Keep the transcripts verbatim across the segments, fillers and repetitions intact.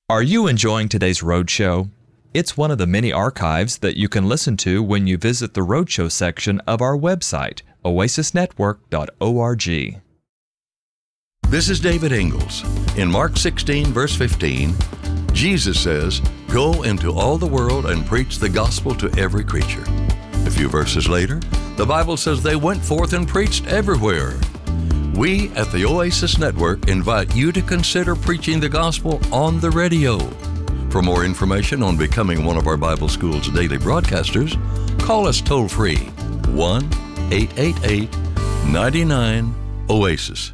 Are you enjoying today's Roadshow? It's one of the many archives that you can listen to when you visit the Roadshow section of our website, oasis network dot org. This is David Ingalls. In Mark sixteen, verse fifteen, Jesus says, "Go into all the world and preach the gospel to every creature." A few verses later, the Bible says they went forth and preached everywhere. We at the Oasis Network invite you to consider preaching the gospel on the radio. For more information on becoming one of our Bible School's daily broadcasters, call us toll-free, one eight eight eight, nine nine, OASIS.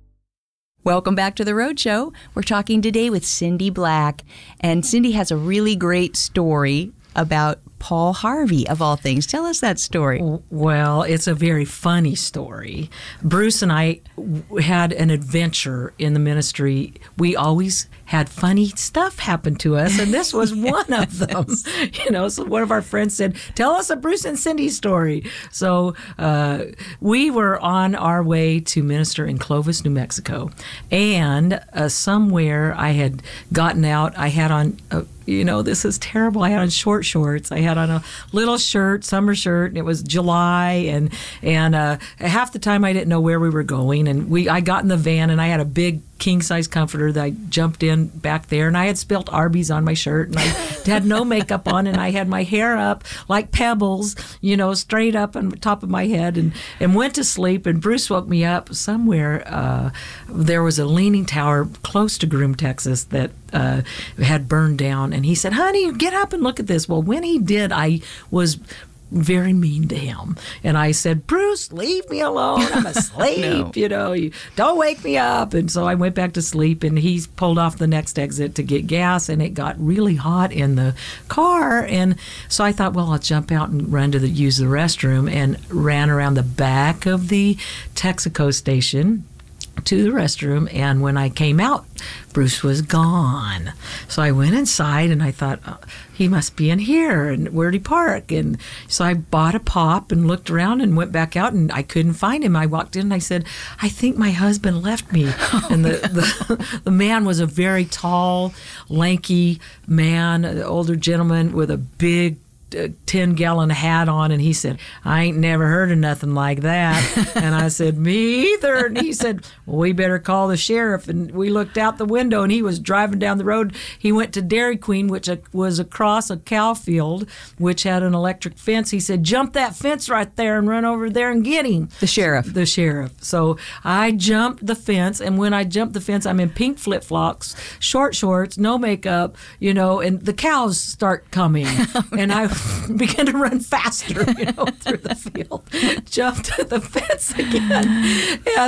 Welcome back to the Roadshow. We're talking today with Cindy Black, and Cindy has a really great story about Paul Harvey, of all things. Tell us that story. Well, it's a very funny story. Bruce and I had an adventure in the ministry. We always had funny stuff happen to us, and this was one of them. You know, so one of our friends said, "Tell us a Bruce and Cindy story." So uh, we were on our way to minister in Clovis, New Mexico, and uh, somewhere I had gotten out. I had on a You know, this is terrible. I had on short shorts. I had on a little shirt, summer shirt, and it was July, and and uh, half the time I didn't know where we were going. And we, I got in the van, and I had a big king-size comforter that I jumped in back there, and I had spilt Arby's on my shirt, and I had no makeup on, and I had my hair up like pebbles, you know, straight up on the top of my head, and, and went to sleep. And Bruce woke me up somewhere. Uh, there was a leaning tower close to Groom, Texas, that uh, had burned down, and he said, "Honey, get up and look at this." Well, when he did, I was very mean to him. And I said, "Bruce, leave me alone. I'm asleep. no. You know, you don't wake me up." And so I went back to sleep, and he pulled off the next exit to get gas, and it got really hot in the car. And so I thought, well, I'll jump out and run to the, use the restroom, and ran around the back of the Texaco station to the restroom, and when I came out, Bruce was gone. So I went inside, and I thought, oh, he must be in here, and where'd he park? And so I bought a pop and looked around and went back out, and I couldn't find him. I walked in, and I said, "I think my husband left me." Oh, and the, the the man was a very tall, lanky man, an older gentleman with a big a ten-gallon hat on, and he said, "I ain't never heard of nothing like that." And I said, "Me either." And he said, "Well, we better call the sheriff." And we looked out the window, and he was driving down the road. He went to Dairy Queen, which was across a cow field, which had an electric fence. He said, "Jump that fence right there and run over there and get him." The sheriff. The sheriff. So I jumped the fence, and when I jumped the fence, I'm in pink flip-flops, short shorts, no makeup, you know, and the cows start coming. And I began to run faster, you know, through the field, jumped the fence again,